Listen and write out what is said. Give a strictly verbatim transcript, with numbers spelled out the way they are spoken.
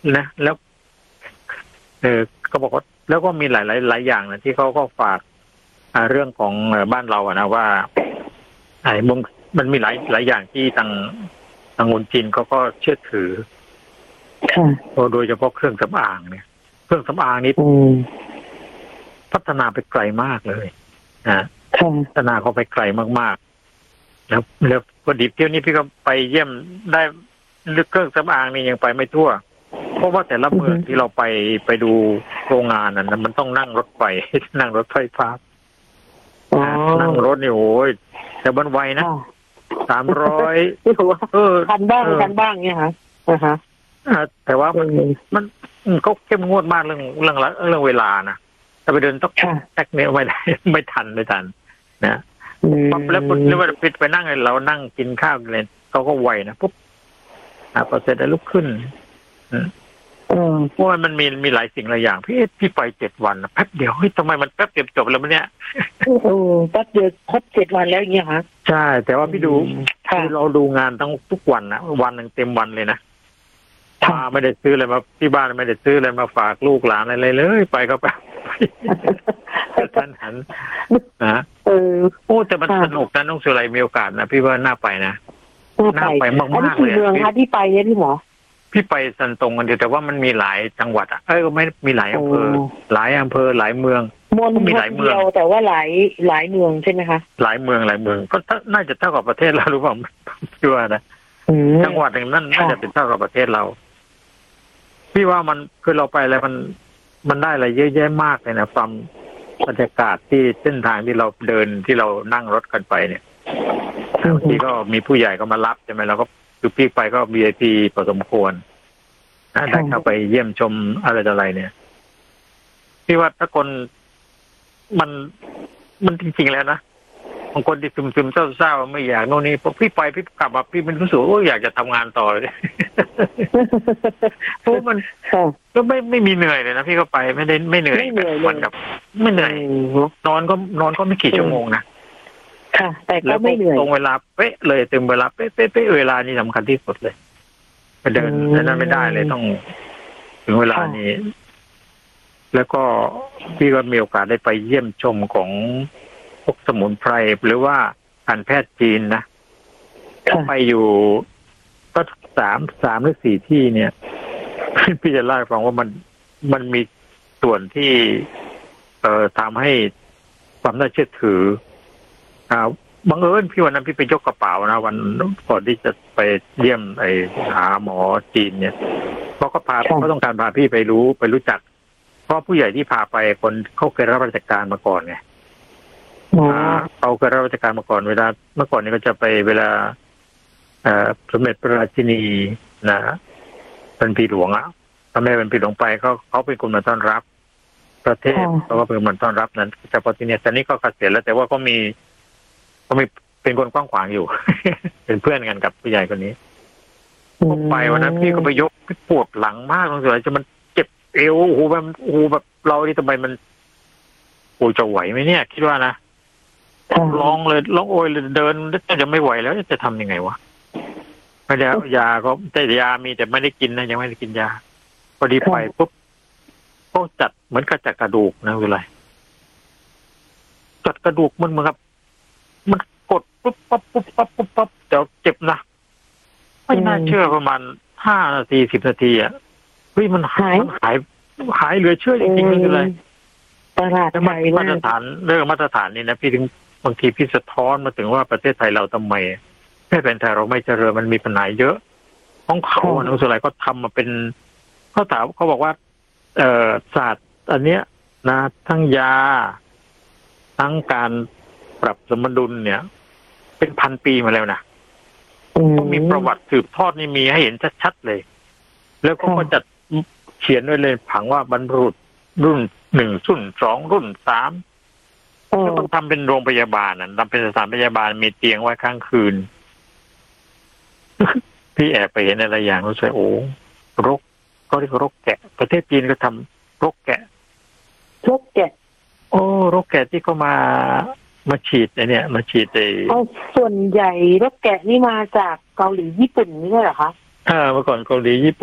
นะแล้วเออเขาบอกว่าแล้วก็มีหลายหลายหลายอย่างนะที่เขาก็ฝากเรื่องของบ้านเราอะนะว่าไอ้มุมมันมีหลายหลายอย่างที่ทางทางคนจีนเขาก็เชื่อถือโดยเฉพาะเครื่องสำอางเนี่ยเครื่องสำอางนี้พัฒนาไปไกลมากเลยนะพัฒนาเขาไปไกลมากๆแล้วแล้วพอดีเที่ยวนี้พี่ก็ไปเยี่ยมได้เครื่องสำอางนี่ยังไปไม่ทั่วเพราะว่าแต่ละเมืองที่เราไปไปดูโรงงานนั้นมันต้องนั่งรถไฟนั่งรถไฟฟ้านั่งรถนี่โอ้ยแต่บันไวนะสามร้อยเออทันบ้างทันบ้างเนี่ยฮะอ่าฮะแต่ว่ามันมันเขาเข้มงวดมากเรื่องเรื่องเรื่องเวลานะถ้าไปเดินต้องแท็กเนี่ยไม่ได้ไม่ทันไม่ทันนะปั๊บแล้วแล้วว่าไปไปนั่งเรานั่งกินข้าวเลยเขาก็ไวนะปุ๊บอ่าพอเสร็จแล้วลุกขึ้นเพราะว่ามันมีมีหลายสิ่งหลายอย่างพี่พี่ไปเจ็ดวันแป๊บเดียวเฮ้ยทำไมมันแป๊บเดียวจบแล้วมันเนี่ยโอ้แป๊บเดียวครบเจ็ดวันแล้วอย่างเงี้ยฮะใช่แต่ว่าพี่ดูคือเราดูงานทั้งทุกวันนะวันหนึ่งเต็มวันเลยนะมาไม่ได้ซื้ออะไรมาที่บ้านไม่ได้ซื้ออะไรมาฝากลูกหลานอะไรเลยไปก็ไปทันหันนะเออโอ้แต่มันสนุกนะน้องสุไลมีโอกาสนะพี่ว่าน่าไปนะน่าไปมากๆเลยเมืองคะที่ไปเนี่ยพี่หมอพี่ไปสันตรงกันเดียวแต่ว่ามันมีหลายจังหวัดอ่ะเอ้ยไม่มีหลายอำเภอหลายอำเภอหลายเมืองมีหลายเมืองแต่ว่าหลายหลายเมืองใช่ไหมคะหลายเมืองหลายเมืองก็น่าจะเท่ากับประเทศเราหรือเปล่าพี่ว่านะจังหวัดหนึ่งนั่นน่าจะเป็นเท่ากับประเทศเราพี่ว่ามันคือเราไปแล้วมันมันได้อะไรเยอะแยะมากเลยนะความบรรยากาศที่เส้นทางที่เราเดินที่เรานั่งรถกันไปเนี่ยบางทีก็มีผู้ใหญ่ก็มารับใช่ไหมเราก็คือพี่ไปก็ วี ไอ พี พอสมควรนะได้เข้าไปเยี่ยมชมอะไรต่ออะไรเนี่ยพี่ว่าถ้าคนมันมันจริงๆแล้วนะบางคนที่ซึมๆเศร้าๆไม่อยากโน่นนี่พอพี่ไปพี่กลับมาพี่มันรู้สึกว่าอยากจะทำงานต่อเลยเพราะมันก็ไม่ไม่มีเหนื่อยเลยนะพี่ก็ไปไม่ได้ไม่เหนื่อยวันกับไม่เหนื่อยนอนก็นอนก็ไม่กี่ชั่วโมงนะค่ะแต่ก็ไม่เหนื่อยตรงเวลาเป๊ะเลยเต็มเวลาเป๊ะเป๊ะเป๊ะเวลานี่สำคัญที่สุดเลยไปเดินนั้นไม่ได้เลยต้องถึงเวลานี้แล้วก็พี่ก็มีโอกาสได้ไปเยี่ยมชมของพวกสมุนไพรหรือว่าการแพทย์จีนนะไปอยู่ก็สามสามหรือสี่ที่เนี่ยพี่จะเล่าให้ฟังว่ามันมันมีส่วนที่เอ่อทำให้ความน่าเชื่อถืออ่าบังเอิญพี่วันนั้นพี่ไปยกกระเป๋านะวันก่อนที่จะไปเยี่ยมไอ้หาหมอจีนเนี่ยเขาก็พาเขาต้องการพาพี่ไปรู้ไปรู้จักเพราะผู้ใหญ่ที่พาไปคนเขาเคยรับราชการมาก่อนไงเขาเคยรับราชการมาก่อนเวลาเมื่อก่อนนี้ก็จะไปเวลาสมเด็จพระราชินีนะเป็นปีหลวงอ่ะทำไมเป็นปีหลวงไปเขาเขาเป็นคนมาต้อนรับประเทศเขาก็เป็นคนต้อนรับนั้นแต่พอทีนี้ตอนนี้ก็เกษียณแล้วแต่ว่าก็มีก็มีเป็นคนกว้างขวางอยู่ เป็นเพื่อนกันกับผู้ใหญ่คนนี้ผมไปวันนั้นพี่ก็ไปยกพี่ปวดหลังมากตรงส่วนจะมันเจ็บเอวโอ้โหแบบโอ้โหแบบเราที่ทำไมมันโอ้จะไหวไหมเนี่ยคิดว่านะร้องเลยร้องโอยเลยเดินจะไม่ไหวแล้วจะทำยังไงวะไม่ได้ยาก็แต่ยามีแต่ไม่ได้กินนะยังไม่ได้กินยาพอดีไปปุ๊บก็จัดเหมือนกระจัดกระดูกนะคืออะไรจัดกระดูกมันเหมือนกับมันกดปุ๊บปั๊บปุ๊บปั๊บปุ๊บปั๊บแต่เจ็บนะไม่น่าเชื่อประมาณห้านาทีสิบนาทีอ่ะเฮ้ยมันหายมันหายหายเหลือเชื่อจริงๆคืออะไรประหลาดใจมากมาตรฐานเรื่องมาตรฐานนี่นะพี่ถึงบางทีพี่สะท้อนมาถึงว่าประเทศไทยเราทำไมไม่เป็นไทยเราไม่เจริญมันมีปัญหาเยอะของเขาอนุสไรก็ทำมาเป็นเขาถามเขาบอกว่าเอ่อศาสตร์อันเนี้ยนะทั้งยาทั้งการปรับสมดุลเนี่ยเป็นพันปีมาแล้วนะต้องมีประวัติสืบทอดนี่มีให้เห็นชัดๆเลยแล้วก็จะเขียนไว้เลยผังว่าบรรพบุรุษรุ่นหนึ่งรุ่นสองรุ่นสามแล้วต้องทำเป็นโรงพยาบาลนะทำเป็นสถานพยาบาลมีเตียงไว้ค้างคืน พี่แอบไปเห็นอะไรอย่างรู้สึกโอ้รกก็เรียกรกแกะประเทศจีนก็ทำรกแกะรกแกะโอ้รกแกะที่เขามามาฉีดเนี่ยมาฉีดไอ้ส่วนใหญ่รกแกะนี่มาจากเกาหลีญี่ปุ่นนี่ใช่เหรอคะเออเมื่อก่อนเกาหลีญี่ปุ่น